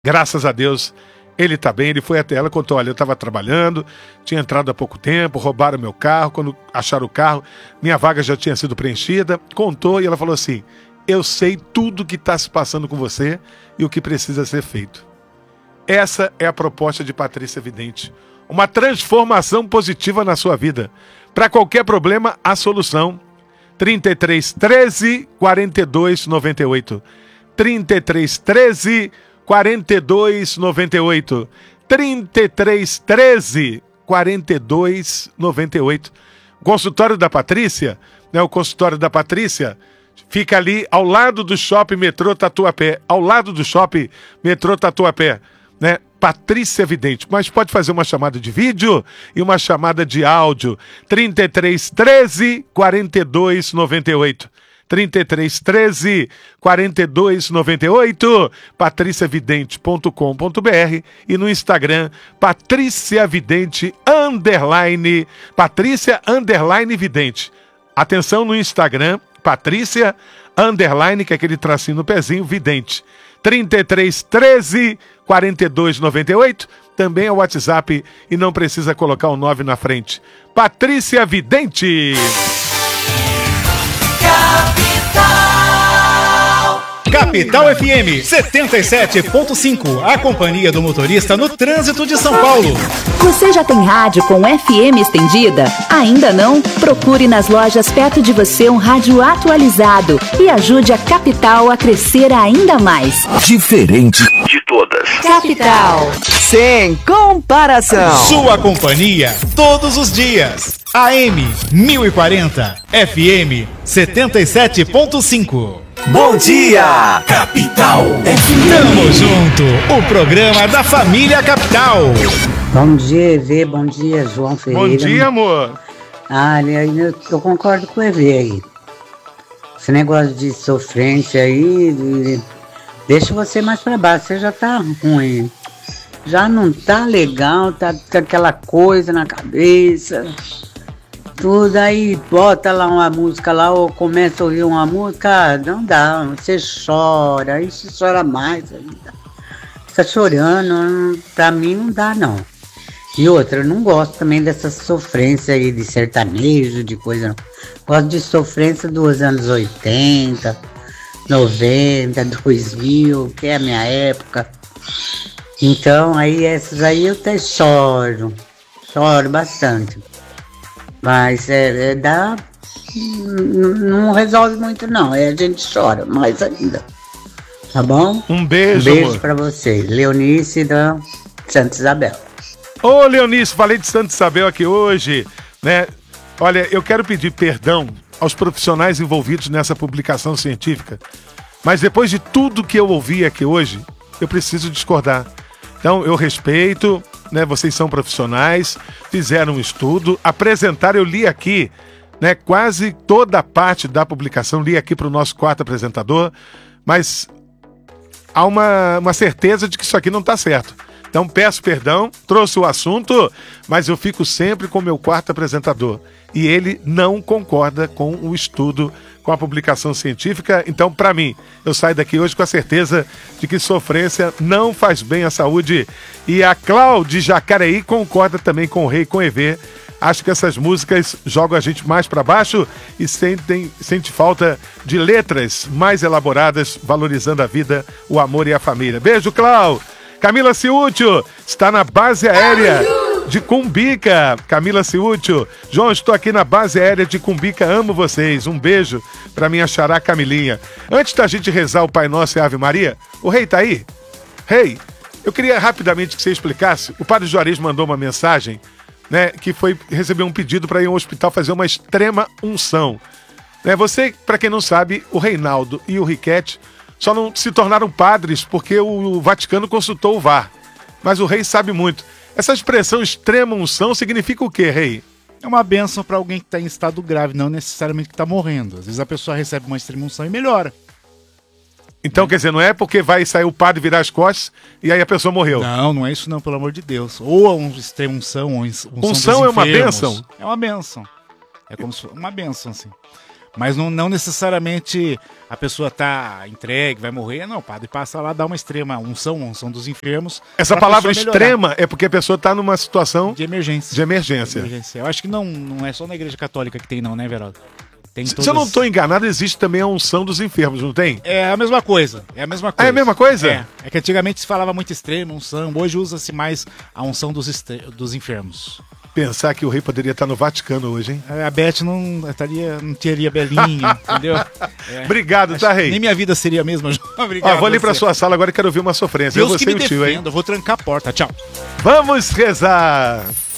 Graças a Deus, ele está bem. Ele foi até ela, contou: olha, eu estava trabalhando, tinha entrado há pouco tempo, roubaram meu carro. Quando acharam o carro, minha vaga já tinha sido preenchida. Contou e ela falou assim: eu sei tudo o que está se passando com você e o que precisa ser feito. Essa é a proposta de Patrícia Vidente. Uma transformação positiva na sua vida. Para qualquer problema, a solução. 33 13 42 98. 33 13 42 98. 33 13 42 98. Consultório da Patrícia, né? O consultório da Patrícia fica ali ao lado do Shopping Metrô Tatuapé. Ao lado do Shopping Metrô Tatuapé, né? Patrícia Vidente, mas pode fazer uma chamada de vídeo e uma chamada de áudio. 33 13 42 98. 33 13 42 98, patriciavidente.com.br e no Instagram, patriciavidente _ Patrícia _ Vidente. Atenção no Instagram, Patrícia _ que é aquele tracinho no pezinho, Vidente. 33 13 42 98, também é o WhatsApp e não precisa colocar o 9 na frente. Patrícia Vidente. Capital FM 77.5, a companhia do motorista no trânsito de São Paulo. Você já tem rádio com FM estendida? Ainda não? Procure nas lojas perto de você um rádio atualizado e ajude a Capital a crescer ainda mais. Diferente de todas. Capital. Sem comparação. Sua companhia todos os dias. AM 1040, FM 77.5. Bom dia, Capital FM. Tamo junto, o programa da família Capital. Bom dia, EV, bom dia, João Ferreira. Bom dia, amor. Eu concordo com o EV aí. Esse negócio de sofrência aí, deixa você mais pra baixo, você já tá ruim. Já não tá legal, tá com aquela coisa na cabeça. Tudo aí, bota lá uma música lá, ou começa a ouvir uma música, não dá, você chora, aí você chora mais ainda. Fica chorando, pra mim não dá não. E outra, eu não gosto também dessa sofrência aí de sertanejo, de coisa não. Gosto de sofrência dos anos 80, 90, 2000, que é a minha época. Então, aí essas aí eu até choro bastante. Mas não resolve muito não, a gente chora mais ainda, tá bom? Um beijo, Um beijo amor. pra vocês, Leonice da Santa Isabel. Ô, Leonice, falei de Santa Isabel aqui hoje, né? Olha, eu quero pedir perdão aos profissionais envolvidos nessa publicação científica, mas depois de tudo que eu ouvi aqui hoje, eu preciso discordar. Então, eu respeito, né? Vocês são profissionais, fizeram um estudo, apresentaram, eu li aqui, né? Quase toda a parte da publicação, li aqui para o nosso quarto apresentador, mas há uma certeza de que isso aqui não está certo. Então, peço perdão, trouxe o assunto, mas eu fico sempre com o meu quarto apresentador. E ele não concorda com o estudo, com a publicação científica. Então, para mim, eu saio daqui hoje com a certeza de que sofrência não faz bem à saúde. E a Cláudia de Jacareí concorda também com o Rei, com o EV. Acho que essas músicas jogam a gente mais para baixo e sente falta de letras mais elaboradas, valorizando a vida, o amor e a família. Beijo, Cláudia. Camila Ciúcio está na base aérea de Cumbica. Camila Ciúcio. João, estou aqui na base aérea de Cumbica, amo vocês. Um beijo para minha xará Camilinha. Antes da gente rezar o Pai Nosso e a Ave Maria, o Rei tá aí? Rei, eu queria rapidamente que você explicasse. O Padre Juarez mandou uma mensagem, né, que foi receber um pedido para ir ao hospital fazer uma extrema unção. Né, você, para quem não sabe, o Reinaldo e o Riquete só não se tornaram padres porque o Vaticano consultou o VAR. Mas o Rei sabe muito. Essa expressão extrema unção significa o quê, Rei? É uma bênção para alguém que está em estado grave, não necessariamente que está morrendo. Às vezes a pessoa recebe uma extrema unção e melhora. Então, quer dizer, não é porque vai sair o padre virar as costas e aí a pessoa morreu. Não, não é isso não, pelo amor de Deus. Ou é um extrema unção, ou unção Unção é uma bênção? É uma bênção. É como se fosse uma bênção, assim. Mas não necessariamente a pessoa tá entregue, vai morrer. Não, o padre passa lá, dá uma extrema unção dos enfermos. Essa pra palavra pessoa melhorar. extrema é porque a pessoa está numa situação De emergência. de emergência. Eu acho que não é só na igreja católica que tem não, né, Veraldo? Tem Se eu não estou enganado, existe também a unção dos enfermos, não tem? É a mesma coisa. É a mesma coisa. Ah, é a mesma coisa? É que antigamente se falava muito extremo, unção. Hoje usa-se mais a unção dos enfermos. Pensar que o rei poderia estar no Vaticano hoje, hein? A Beth não teria belinha, entendeu? Obrigado, tá, rei? Nem minha vida seria a mesma. Obrigado. Ó, vou ali pra você. sua sala agora e quero ouvir uma sofrência. Deus Eu que você me e o tio, hein? defenda, eu vou trancar a porta. Tchau. Vamos rezar!